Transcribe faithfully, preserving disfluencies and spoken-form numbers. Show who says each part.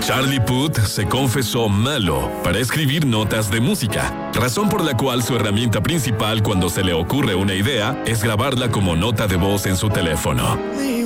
Speaker 1: Charlie Puth se confesó malo para escribir notas de música, razón por la cual su herramienta principal cuando se le ocurre una idea es grabarla como nota de voz en su teléfono.